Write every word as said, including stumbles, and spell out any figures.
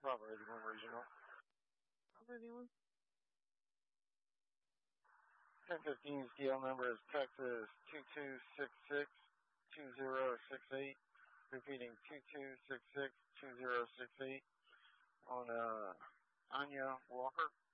Bravo eighty-one Regional. Bravo eighty-one. ten fifteen's D L number is Texas two two six six two zero six eight. Repeating two two six six two zero six eight on uh, Anya Walker.